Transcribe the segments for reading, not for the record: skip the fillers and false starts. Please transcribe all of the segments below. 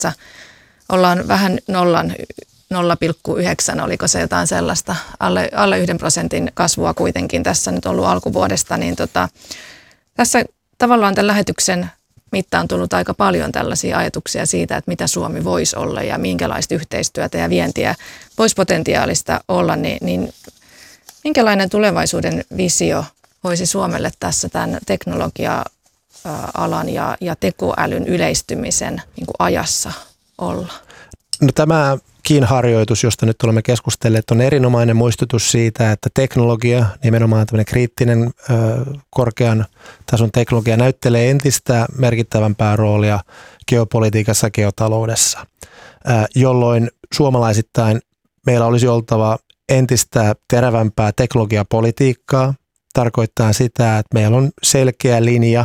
ollaan vähän 0,9, oliko se jotain sellaista, alle 1% kasvua kuitenkin tässä nyt ollut alkuvuodesta, niin tässä tavallaan tämän lähetyksen mittaan on tullut aika paljon tällaisia ajatuksia siitä, että mitä Suomi voisi olla ja minkälaista yhteistyötä ja vientiä voisi potentiaalista olla, niin minkälainen tulevaisuuden visio voisi Suomelle tässä tämän teknologia-alan ja tekoälyn yleistymisen niin kuin ajassa olla? No tämäkin harjoitus, josta nyt olemme keskustelleet, on erinomainen muistutus siitä, että teknologia, nimenomaan tämmöinen kriittinen korkean tason teknologia, näyttelee entistä merkittävämpää roolia geopolitiikassa ja geotaloudessa, jolloin suomalaisittain meillä olisi oltava entistä terävämpää teknologiapolitiikkaa, tarkoittaa sitä, että meillä on selkeä linja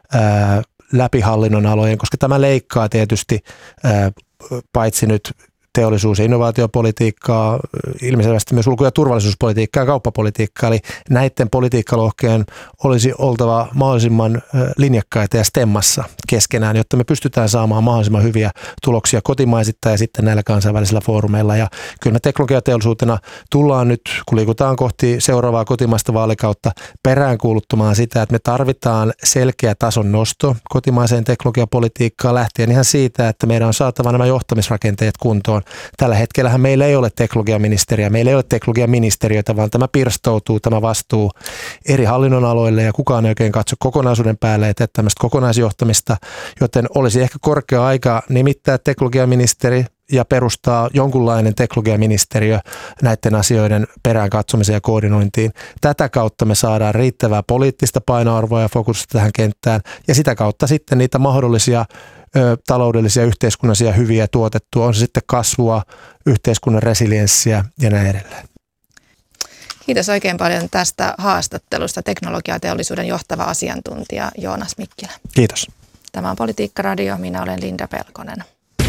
läpi hallinnon alojen, koska tämä leikkaa tietysti paitsi nyt teollisuus- ja innovaatiopolitiikkaa, ilmeisesti myös ulko- ja turvallisuuspolitiikkaa ja kauppapolitiikkaa. Eli näiden politiikkalohkeen olisi oltava mahdollisimman linjakkaita ja stemmassa keskenään, jotta me pystytään saamaan mahdollisimman hyviä tuloksia kotimaisittain ja sitten näillä kansainvälisillä foorumeilla. Ja kyllä me teknologiateollisuutena tullaan nyt, kun liikutaan kohti seuraavaa kotimaista vaalikautta, peräänkuuluttamaan sitä, että me tarvitaan selkeä tason nosto kotimaiseen teknologiapolitiikkaan lähtien ihan siitä, että meidän on saatava nämä johtamisrakenteet kuntoon. Tällä hetkellähän meillä ei ole teknologiaministeriä, meillä ei ole teknologiaministeriötä, vaan tämä pirstoutuu, tämä vastuu eri hallinnonaloille ja kukaan ei oikein katso kokonaisuuden päälle ja tee tämmöistä kokonaisjohtamista, joten olisi ehkä korkea aika nimittää teknologiaministeri ja perustaa jonkunlainen teknologiaministeriö näiden asioiden perään katsomiseen ja koordinointiin. Tätä kautta me saadaan riittävää poliittista painoarvoa ja fokusta tähän kenttään ja sitä kautta sitten niitä mahdollisia taloudellisia, yhteiskunnallisia hyviä tuotettua, on se sitten kasvua, yhteiskunnan resilienssiä ja näin edelleen. Kiitos oikein paljon tästä haastattelusta teknologiateollisuuden johtava asiantuntija Joonas Mikkilä. Kiitos. Tämä on Politiikka Radio, minä olen Linda Pelkonen.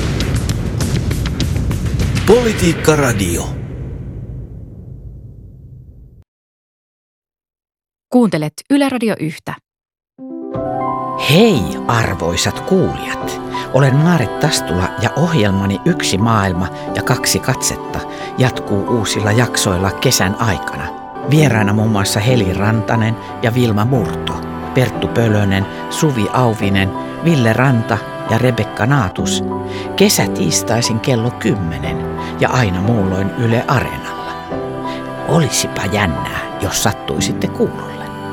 Politiikka Radio. Kuuntelet Yle Radio 1. Hei arvoisat kuulijat! Olen Maaret Tastula ja ohjelmani Yksi maailma ja kaksi katsetta jatkuu uusilla jaksoilla kesän aikana. Vieraana muun muassa Heli Rantanen ja Vilma Murto, Perttu Pölönen, Suvi Auvinen, Ville Ranta ja Rebekka Naatus. Kesätiistaisin kello 10 ja aina muulloin Yle Areenalla. Olisipa jännää, jos sattuisitte kuulolle.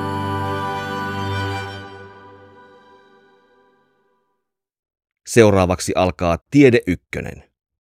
Seuraavaksi alkaa Tiede Ykkönen.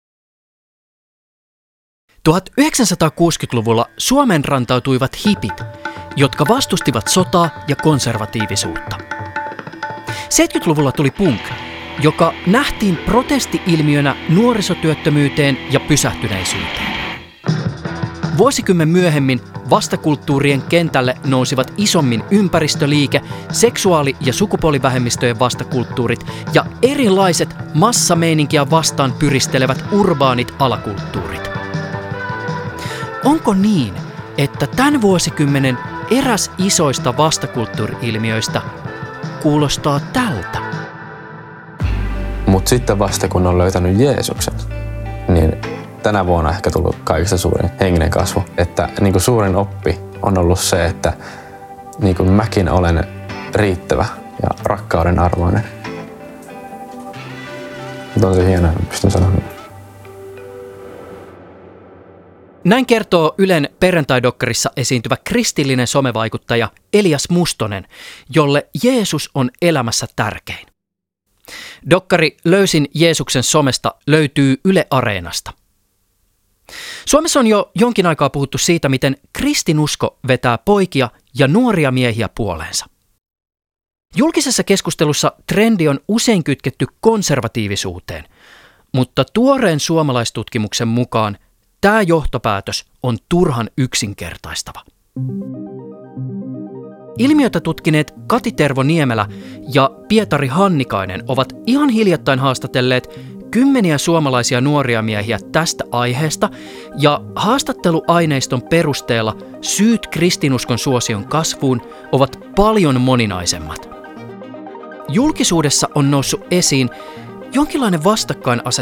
1960-luvulla Suomeen rantautuivat hipit, jotka vastustivat sotaa ja konservatiivisuutta. 70-luvulla tuli punk, joka nähtiin protesti-ilmiönä nuorisotyöttömyyteen ja pysähtyneisyyteen. Vuosikymmen myöhemmin vastakulttuurien kentälle nousivat isommin ympäristöliike, seksuaali- ja sukupuolivähemmistöjen vastakulttuurit ja erilaiset massameininkiä vastaan pyristelevät urbaanit alakulttuurit. Onko niin, että tämän vuosikymmenen eräs isoista vastakulttuuri-ilmiöistä kuulostaa tältä? Mutta sitten vasta kun on löytänyt Jeesuksen, niin tänä vuonna ehkä tullut kaikista suurin henginen kasvu. Että niin kuin suurin oppi on ollut se, että niin kuin mäkin olen riittävä ja rakkauden arvoinen. Mutta on se hienoa, että pystyn sanomaan. Näin kertoo Ylen perjantai-dokkarissa esiintyvä kristillinen somevaikuttaja Elias Mustonen, jolle Jeesus on elämässä tärkein. Dokkari Löysin Jeesuksen somesta löytyy Yle Areenasta. Suomessa on jo jonkin aikaa puhuttu siitä, miten kristinusko vetää poikia ja nuoria miehiä puoleensa. Julkisessa keskustelussa trendi on usein kytketty konservatiivisuuteen, mutta tuoreen suomalaistutkimuksen mukaan tämä johtopäätös on turhan yksinkertaistava. Ilmiötä tutkineet Kati Tervo Niemelä ja Pietari Hannikainen ovat ihan hiljattain haastatelleet kymmeniä suomalaisia nuoria miehiä tästä aiheesta, ja haastatteluaineiston perusteella syyt kristinuskon suosion kasvuun ovat paljon moninaisemmat. Julkisuudessa on noussut esiin jonkinlainen vastakkainasettelu